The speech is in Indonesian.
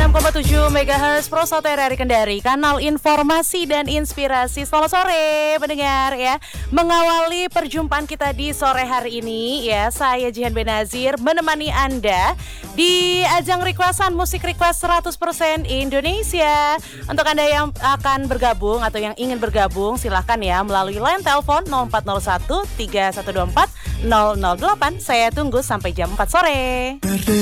106,7 MHz Pro RRI Kendari, kanal informasi dan inspirasi. Selamat sore pendengar ya. Mengawali perjumpaan kita di sore hari ini ya, saya Jihan Benazir menemani Anda di ajang requestan musik request 100% Indonesia. Untuk Anda yang akan bergabung atau yang ingin bergabung, silahkan ya melalui line telepon 0401 3124 008. Saya tunggu sampai jam 4 sore.